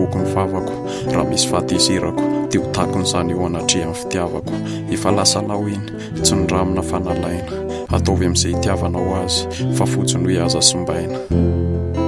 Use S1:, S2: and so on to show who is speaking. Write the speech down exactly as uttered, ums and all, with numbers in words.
S1: boko ny vavako raha misy fahatezerako dia ho takon'izany eo anatrehan'ny fitiavako. Efa lasa lao iny tsy ny ramina fanalaina, ataovy amin'izay itiavanao azy fa fotsiny hoe aza sombaina.